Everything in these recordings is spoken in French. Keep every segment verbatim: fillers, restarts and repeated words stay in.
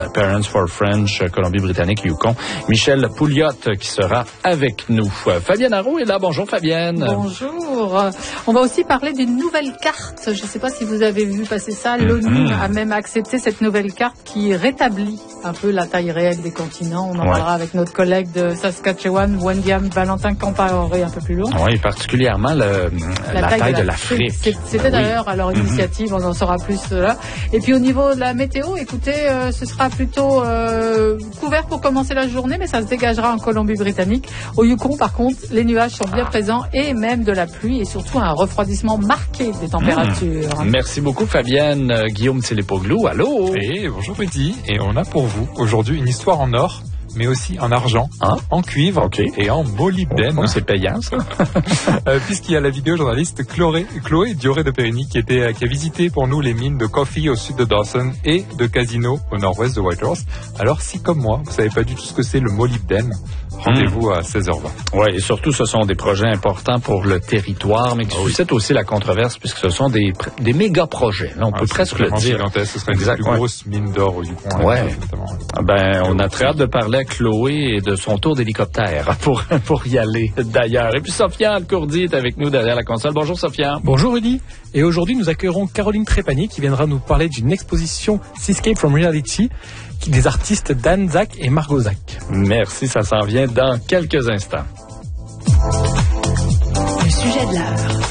Parents for French, Colombie-Britannique, Yukon. Michel Pouliot qui sera avec nous. Fabienne Arrault est là. Bonjour Fabienne. Bonjour. On va aussi parler d'une nouvelle carte. Je ne sais pas si vous avez vu passer ça. L'ONU mmh. a même accepté cette nouvelle carte qui rétablit un peu la taille réelle des continents. On en ouais. parlera avec notre collègue de Saskatchewan, Wendiam Valentin Campaoré, un peu plus loin. Oui, particulièrement le, la, la taille, taille de l'Afrique. C'est, c'était oui. d'ailleurs à leur initiative, mmh. on en saura plus là. Et puis au niveau de la météo, écoutez, euh, ce sera plutôt euh, couvert pour commencer la journée, mais ça se dégagera en Colombie-Britannique. Au Yukon, par contre, les nuages sont bien ah. présents et même de la pluie et surtout un refroidissement marqué des températures. Mmh. Merci beaucoup Fabienne. Euh, Guillaume Télépoglou, allô? Et bonjour Petit, et on a pour vous aujourd'hui une histoire en or, mais aussi en argent, hein? en cuivre okay. et en molybdène. Oh, c'est payant, ça. euh, puisqu'il y a la vidéojournaliste Chloé, Chloé Dioré de Périgny qui, était, qui a visité pour nous les mines de Coffee au sud de Dawson et de Casino au nord-ouest de Whitehorse. Alors si, comme moi, vous savez pas du tout ce que c'est le molybdène, rendez-vous mmh. à seize heures vingt. Oui, et surtout, ce sont des projets importants pour le territoire, mais qui oh, suscitent oui. aussi la controverse, puisque ce sont des, des méga projets. Là, on ah, peut presque le dire. Ce serait une des plus grosses mines d'or au Yukon. Ouais. Hein, ben, on a très hâte de parler à Chloé et de son tour d'hélicoptère pour, pour y aller d'ailleurs. Et puis, Sofiane Courdy est avec nous derrière la console. Bonjour, Sofiane. Bonjour, Rudy. Et aujourd'hui, nous accueillerons Caroline Trépanier qui viendra nous parler d'une exposition Seascape from Reality des artistes Dan Zach et Margot Zach. Merci, ça s'en vient dans quelques instants. Le sujet de l'heure.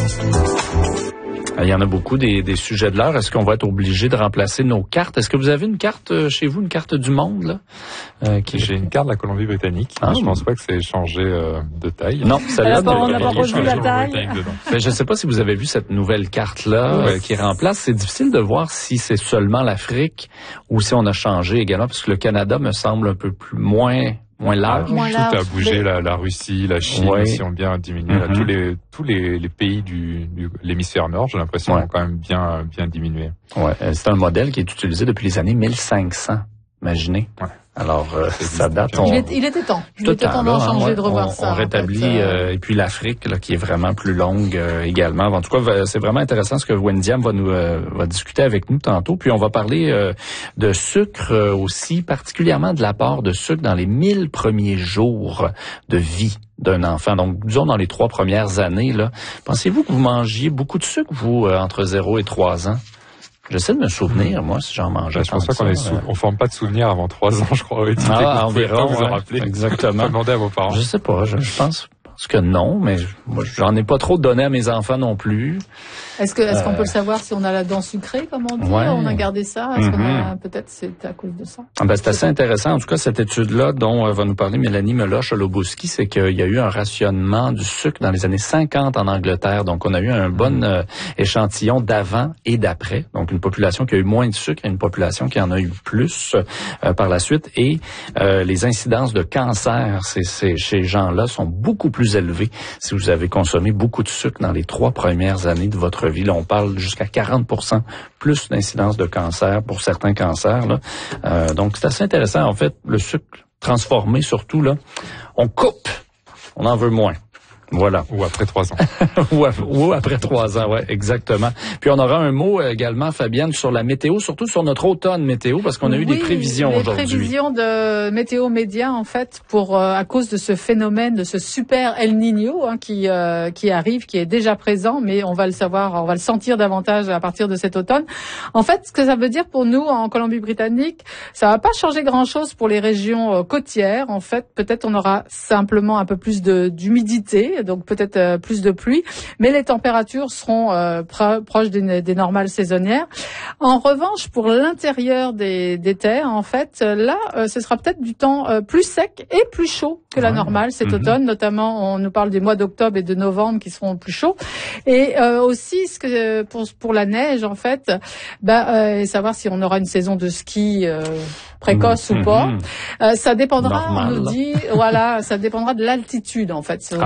Il y en a beaucoup des, des sujets de l'heure. Est-ce qu'on va être obligé de remplacer nos cartes? Est-ce que vous avez une carte chez vous, une carte du monde, là? Euh, qui... J'ai une carte de la Colombie-Britannique. Ah, je ne pense pas que c'est changé euh, de taille. Non, ça l'a pas. On n'a pas revu la taille. Mais je ne sais pas si vous avez vu cette nouvelle carte-là oui. euh, qui remplace. C'est difficile de voir si c'est seulement l'Afrique ou si on a changé également, parce que le Canada me semble un peu plus moins... moins large. Ah, tout a bougé, mais... la, la Russie, la Chine ouais. aussi ont bien diminué. Mm-hmm. Là, tous les tous les, les pays du, du l'hémisphère nord, j'ai l'impression, ouais. ont quand même bien bien diminué. Ouais, c'est un modèle qui est utilisé depuis les années mille cinq cents. Imaginez. Ouais. Alors, euh, ça date... On... Il, est, il était temps. Il était temps d'en changer, ouais, de revoir on, ça. On rétablit, en fait, euh... et puis l'Afrique, là, qui est vraiment plus longue euh, également. En tout cas, c'est vraiment intéressant ce que Wendiam va nous euh, va discuter avec nous tantôt. Puis on va parler euh, de sucre euh, aussi, particulièrement de l'apport de sucre dans les mille premiers jours de vie d'un enfant. Donc, disons dans les trois premières années, là. Pensez-vous que vous mangiez beaucoup de sucre, vous, euh, entre zéro et trois ans? J'essaie de me souvenir, moi, si j'en mangeais. Je pense pas qu'on est sou... on forme pas de souvenirs avant trois ans, je crois. Oui, ah, environ, vous ouais, en rappeler. Exactement. Demandez à vos parents. Je sais pas, je, je pense, pense que non, mais moi, j'en ai pas trop donné à mes enfants non plus. Est-ce que, est-ce euh... qu'on peut le savoir si on a la dent sucrée, comme on dit? Ouais. On a gardé ça? Est-ce mm-hmm. qu'on a, peut-être c'est à cause de ça? Ah ben, c'est assez intéressant. En tout cas, cette étude-là, dont euh, va nous parler Mélanie Meloche-Olobowski, c'est qu'il y a eu un rationnement du sucre dans les années cinquante en Angleterre. Donc, on a eu un bon euh, échantillon d'avant et d'après. Donc, une population qui a eu moins de sucre et une population qui en a eu plus euh, par la suite. Et euh, les incidences de cancer c'est, c'est, chez les gens-là sont beaucoup plus élevées si vous avez consommé beaucoup de sucre dans les trois premières années de votre vie. Là, on parle jusqu'à quarante pour cent plus d'incidence de cancer pour certains cancers. Là. Euh, donc, c'est assez intéressant. En fait, le sucre transformé, surtout, là, on coupe, on en veut moins. Voilà. Ou après trois ans. ou, après, ou après trois ans, ouais, exactement. Puis on aura un mot également, Fabienne, sur la météo, surtout sur notre automne météo, parce qu'on a oui, eu des prévisions les aujourd'hui. Des prévisions de météo média, en fait, pour euh, à cause de ce phénomène, de ce super El Niño hein, qui euh, qui arrive, qui est déjà présent, mais on va le savoir, on va le sentir davantage à partir de cet automne. En fait, ce que ça veut dire pour nous en Colombie-Britannique, ça va pas changer grand-chose pour les régions euh, côtières. En fait, peut-être on aura simplement un peu plus de d'humidité. Donc peut-être euh, plus de pluie, mais les températures seront euh, pro- proches des, des normales saisonnières. En revanche, pour l'intérieur des, des terres, en fait, là, euh, ce sera peut-être du temps euh, plus sec et plus chaud que la ouais. normale cet mm-hmm. automne. Notamment, on nous parle des mois d'octobre et de novembre qui seront plus chauds. Et euh, aussi, ce que pour pour la neige, en fait, bah, euh, savoir si on aura une saison de ski euh, précoce mmh. ou pas. Euh, ça dépendra, Normal. on nous dit, voilà, ça dépendra de l'altitude, en fait. Ça, ah. ça dépendra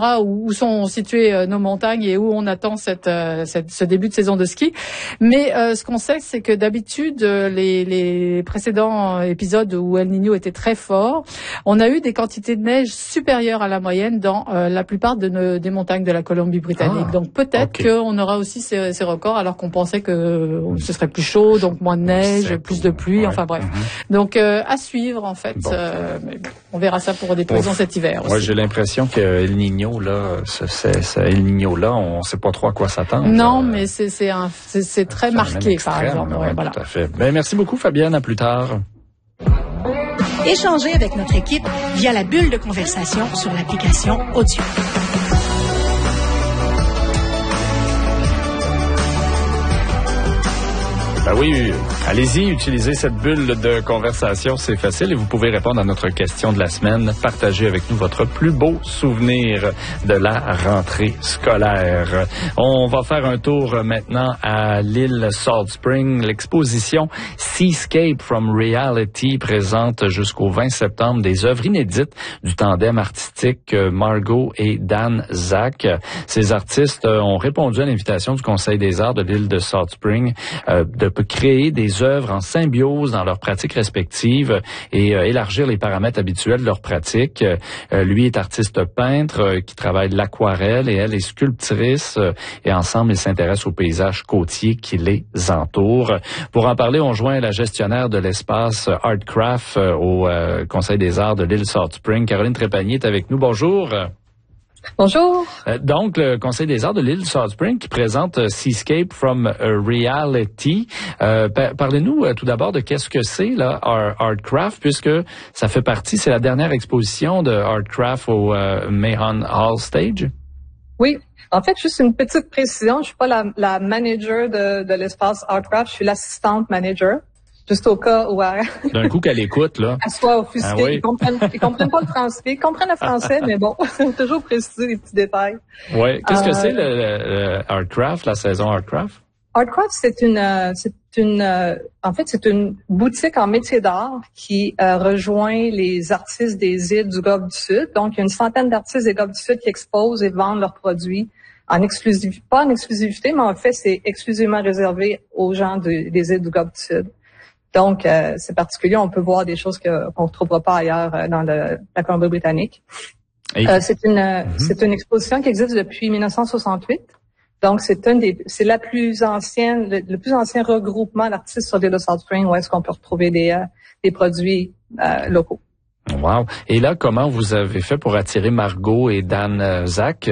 dira où, où sont situées euh, nos montagnes et où on attend cette, euh, cette, ce début de saison de ski. Mais euh, ce qu'on sait, c'est que d'habitude, euh, les, les précédents épisodes où El Niño était très fort, on a eu des quantités de neige supérieures à la moyenne dans euh, la plupart de nos, des montagnes de la Colombie-Britannique. Ah, donc peut-être okay. qu'on aura aussi ces, ces records, alors qu'on pensait que ce serait plus chaud, donc moins de neige, plus de pluie, ouais. enfin bref. Mm-hmm. Donc euh, à suivre en fait. Bon. Euh, mais on verra ça pour des prévisions cet hiver. Moi, j'ai l'impression que El Niño là, c'est, c'est El Niño là, on sait pas trop à quoi s'attendre. Non, euh, mais c'est c'est un c'est, c'est très c'est marqué extrême, par exemple. Ouais, ouais, voilà. Tout à fait. Ben, merci beaucoup Fabienne, à plus tard. Échangez avec notre équipe via la bulle de conversation sur l'application Audio. Ben oui, allez-y, utilisez cette bulle de conversation, c'est facile et vous pouvez répondre à notre question de la semaine. Partagez avec nous votre plus beau souvenir de la rentrée scolaire. On va faire un tour maintenant à l'île Salt Spring. L'exposition Seascape from Reality présente jusqu'au vingt septembre des œuvres inédites du tandem artistique Margot et Dan Zak. Ces artistes ont répondu à l'invitation du Conseil des arts de l'île de Salt Spring euh, de peut créer des œuvres en symbiose dans leurs pratiques respectives et euh, élargir les paramètres habituels de leur pratique. Euh, lui est artiste peintre euh, qui travaille l'aquarelle et elle est sculptrice euh, et ensemble ils s'intéressent aux paysages côtiers qui les entourent. Pour en parler, on joint la gestionnaire de l'espace Artcraft euh, au euh, Conseil des arts de l'île Salt Spring. Caroline Trépanier est avec nous. Bonjour. Bonjour. Euh, donc, le Conseil des arts de l'île Salt Spring qui présente euh, Seascape from Reality. Euh, pa- parlez-nous euh, tout d'abord de qu'est-ce que c'est, là, Art- Artcraft, puisque ça fait partie, c'est la dernière exposition de Artcraft au euh, Mahon Hall Stage. Oui. En fait, juste une petite précision. Je suis pas la, la manager de, de l'espace Artcraft. Je suis l'assistante manager. Juste au cas où elle... D'un coup qu'elle écoute, là. Elle soit offusquée. Ah, oui. Ils comprennent, ils comprennent pas le français. Ils comprennent le français, mais bon, faut toujours préciser les petits détails. Oui. Qu'est-ce euh, que c'est, le, le, le Artcraft, la saison Artcraft? Artcraft, c'est une, c'est une, en fait, c'est une boutique en métier d'art qui euh, rejoint les artistes des îles du Golfe du Sud. Donc, il y a une centaine d'artistes des Golfe du Sud qui exposent et vendent leurs produits en exclusivité, pas en exclusivité, mais en fait, c'est exclusivement réservé aux gens de, des îles du Golfe du Sud. Donc, euh, c'est particulier. On peut voir des choses que, qu'on ne retrouvera pas ailleurs euh, dans le, la Colombie-Britannique. Euh, c'est une, mm-hmm. c'est une exposition qui existe depuis dix-neuf cent soixante-huit. Donc, c'est une des, c'est la plus ancienne, le, le plus ancien regroupement d'artistes sur l'île de Salt Spring où est-ce qu'on peut retrouver des, euh, des produits euh, locaux. Wow. Et là, comment vous avez fait pour attirer Margot et Dan euh, Zak?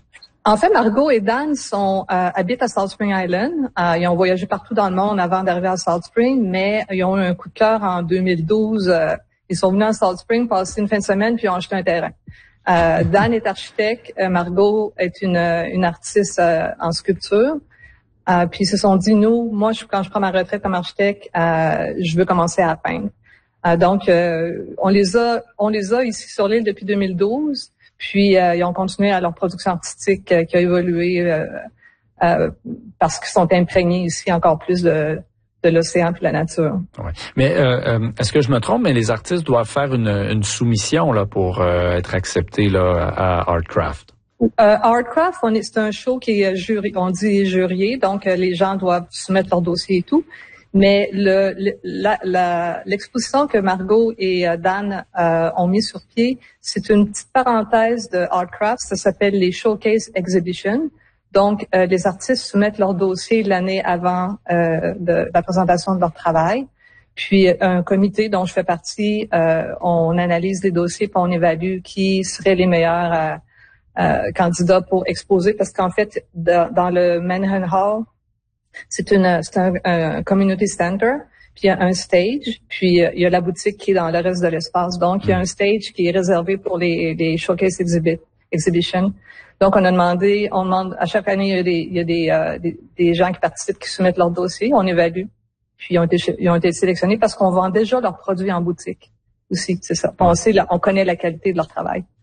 En fait, Margot et Dan sont euh, habitent à Salt Spring Island. Euh, ils ont voyagé partout dans le monde avant d'arriver à Salt Spring, mais ils ont eu un coup de cœur en deux mille douze. Euh, ils sont venus à Salt Spring passer une fin de semaine puis ils ont acheté un terrain. Euh, Dan est architecte, euh, Margot est une, une artiste euh, en sculpture. Euh, puis ils se sont dit, nous, moi, je, quand je prends ma retraite comme architecte, euh, je veux commencer à peindre. Euh, donc, euh, on les a, on les a ici sur l'île depuis deux mille douze. Puis, euh, ils ont continué à leur production artistique euh, qui a évolué euh, euh, parce qu'ils sont imprégnés ici encore plus de, de l'océan et de la nature. Ouais. Mais euh, euh, est-ce que je me trompe, mais les artistes doivent faire une, une soumission là pour euh, être acceptés là à Artcraft? Euh, Artcraft, on est, c'est un show qui est jury, on dit jurié, donc euh, les gens doivent soumettre leur dossier et tout. Mais le, le la, la, l'exposition que Margot et euh, Dan euh, ont mis sur pied, c'est une petite parenthèse de Artcraft. Ça s'appelle les Showcase Exhibition. Donc, euh, les artistes soumettent leur dossier l'année avant euh, de, de la présentation de leur travail. Puis, un comité dont je fais partie, euh, on analyse les dossiers puis on évalue qui seraient les meilleurs euh, euh, candidats pour exposer. Parce qu'en fait, de, dans le Mahon Hall, C'est une, c'est un, un community center, puis il y a un stage, puis il y a la boutique qui est dans le reste de l'espace. Donc, il y a un stage qui est réservé pour les, les showcase exhibit, exhibition. Donc, on a demandé, on demande, à chaque année, il y a des, il y a des, euh, des, des gens qui participent, qui soumettent leur dossier, on évalue, puis ils ont été, ils ont été sélectionnés parce qu'on vend déjà leurs produits en boutique aussi, c'est ça. On sait, on connaît la qualité de leur travail.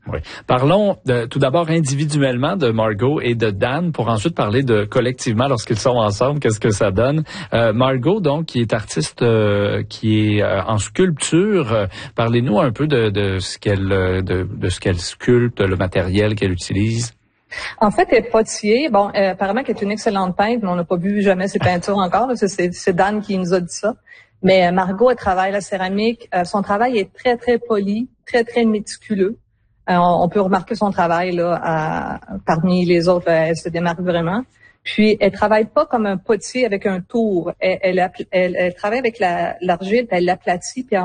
Oui. Parlons de, tout d'abord individuellement de Margot et de Dan pour ensuite parler de collectivement lorsqu'ils sont ensemble, qu'est-ce que ça donne. Euh, Margot, donc, qui est artiste, euh, qui est euh, en sculpture. Euh, parlez-nous un peu de, de ce qu'elle de, de ce qu'elle sculpte, le matériel qu'elle utilise. En fait, elle est potier. Bon, euh, apparemment qu'elle est une excellente peintre, mais on n'a pas vu jamais ses peintures encore. C'est, c'est, c'est Dan qui nous a dit ça. Mais euh, Margot, elle travaille la céramique. Euh, son travail est très, très poli, très, très méticuleux. Euh, on, on peut remarquer son travail là à, parmi les autres. Là, elle se démarque vraiment. Puis, elle travaille pas comme un potier avec un tour. Elle, elle, elle, elle, elle travaille avec la, l'argile, puis elle l'aplatit, puis